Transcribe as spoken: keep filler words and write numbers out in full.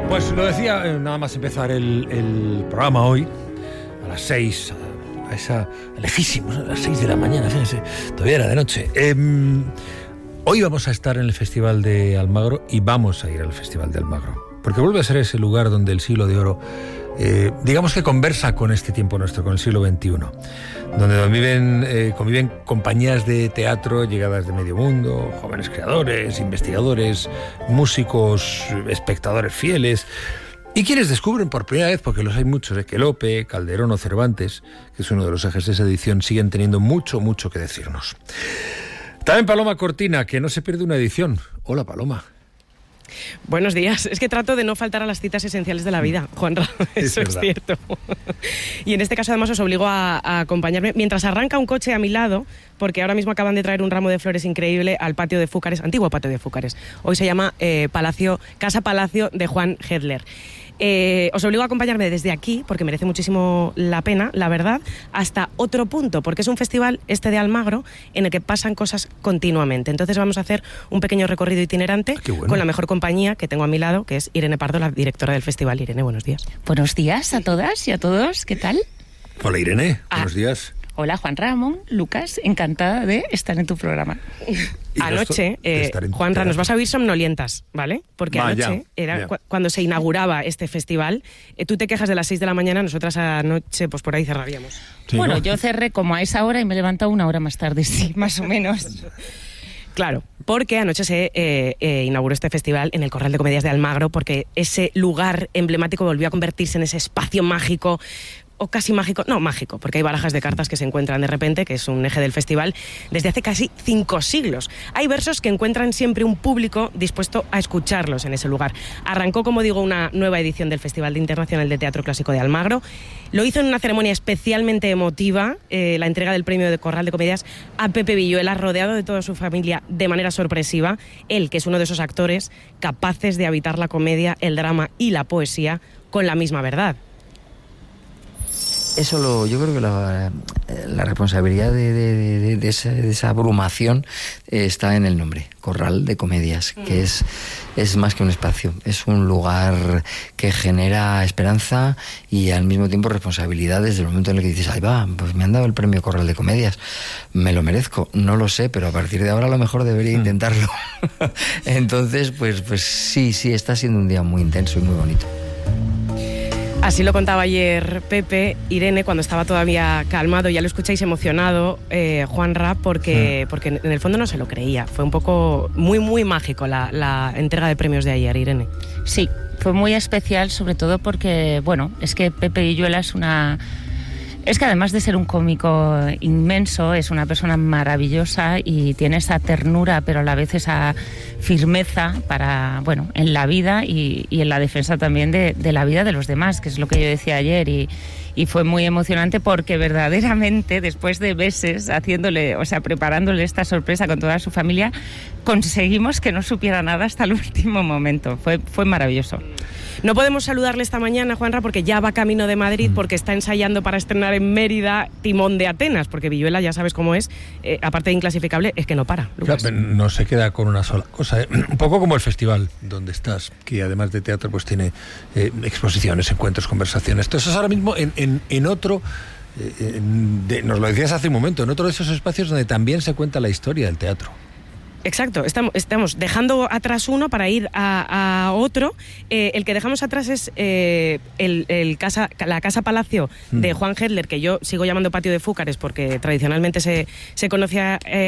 Pues lo decía, eh, nada más empezar el, el programa hoy, a las seis, a, a esa lejísimos, a las seis de la mañana, fíjense, todavía era de noche. Eh, hoy vamos a estar en el Festival de Almagro y vamos a ir al Festival de Almagro, porque vuelve a ser ese lugar donde el siglo de oro, eh, digamos que conversa con este tiempo nuestro, con el siglo veintiuno, donde conviven, eh, conviven compañías de teatro llegadas de medio mundo, jóvenes creadores, investigadores, músicos, espectadores fieles, y quienes descubren por primera vez, porque los hay muchos, eh, que Lope, Calderón o Cervantes, que es uno de los ejes de esa edición, siguen teniendo mucho, mucho que decirnos. También Paloma Cortina, que no se pierde una edición. Hola, Paloma. Buenos días. Es que trato de no faltar a las citas esenciales de la vida, Juanra. Eso es, es cierto. Y en este caso además os obligo a, a acompañarme mientras arranca un coche a mi lado, porque ahora mismo acaban de traer un ramo de flores increíble al patio de Fúcares, antiguo patio de Fúcares. Hoy se llama eh, Palacio, Casa Palacio de Juan Hedler. Eh, os obligo a acompañarme desde aquí, porque merece muchísimo la pena, la verdad, hasta otro punto, porque es un festival, este de Almagro, en el que pasan cosas continuamente. Entonces vamos a hacer un pequeño recorrido itinerante, ah, bueno, con la mejor compañía que tengo a mi lado, que es Irene Pardo, la directora del festival. Irene, buenos días. Buenos días a todas y a todos, ¿qué tal? Hola, Irene, ah. buenos días. Hola, Juan Ramón, Lucas, encantada de estar en tu programa. Anoche, eh, Juanra, nos vas a oír somnolientas, ¿vale? Porque Va, anoche, ya, era ya. Cu cuando se inauguraba este festival, eh, tú te quejas de las seis de la mañana, nosotras anoche, pues por ahí cerraríamos. Sí, bueno, ¿no? Yo cerré como a esa hora y me he levantado una hora más tarde, sí, más o menos. Claro, porque anoche se eh, eh, inauguró este festival en el Corral de Comedias de Almagro, porque ese lugar emblemático volvió a convertirse en ese espacio mágico, o casi mágico, no mágico, porque hay barajas de cartas que se encuentran de repente, que es un eje del festival, desde hace casi cinco siglos. Hay versos que encuentran siempre un público dispuesto a escucharlos en ese lugar. Arrancó, como digo, una nueva edición del Festival Internacional de Teatro Clásico de Almagro. Lo hizo en una ceremonia especialmente emotiva, eh, la entrega del premio de Corral de Comedias a Pepe Villuela, rodeado de toda su familia de manera sorpresiva. Él, que es uno de esos actores capaces de habitar la comedia, el drama y la poesía con la misma verdad. Eso lo, yo creo que la, la responsabilidad de, de, de, de, esa, de esa abrumación eh, está en el nombre, Corral de Comedias, mm. que es, es más que un espacio, es un lugar que genera esperanza y al mismo tiempo responsabilidad desde el momento en el que dices, ahí va, pues me han dado el premio Corral de Comedias, me lo merezco, no lo sé, pero a partir de ahora a lo mejor debería mm. intentarlo. Entonces, pues, pues sí, sí, está siendo un día muy intenso y muy bonito. Así lo contaba ayer Pepe, Irene, cuando estaba todavía calmado. Ya lo escucháis emocionado, eh, Juanra, porque, sí. porque en el fondo no se lo creía. Fue un poco muy, muy mágico la, la entrega de premios de ayer, Irene. Sí, fue muy especial, sobre todo porque, bueno, es que Pepe Villuela es una... Es que además de ser un cómico inmenso, es una persona maravillosa y tiene esa ternura, pero a la vez esa firmeza para, bueno, en la vida y, y en la defensa también de, de la vida de los demás, que es lo que yo decía ayer. Y, y fue muy emocionante porque verdaderamente, después de meses haciéndole, o sea, preparándole esta sorpresa con toda su familia, conseguimos que no supiera nada hasta el último momento. Fue, fue maravilloso. No podemos saludarle esta mañana, Juanra, porque ya va camino de Madrid, porque está ensayando para estrenar en Mérida Timón de Atenas, porque Villuela, ya sabes cómo es, eh, aparte de inclasificable, es que no para. Claro, no se queda con una sola cosa, ¿eh? Un poco como el festival donde estás, que además de teatro pues tiene eh, exposiciones, encuentros, conversaciones. Entonces ahora mismo en, en, en otro, eh, en, de, nos lo decías hace un momento, en otro de esos espacios donde también se cuenta la historia del teatro. Exacto, estamos, estamos dejando atrás uno para ir a, a otro. Eh, el que dejamos atrás es eh, el, el casa, la Casa Palacio de Juan Hedler, que yo sigo llamando Patio de Fúcares porque tradicionalmente se, se conocía... Eh,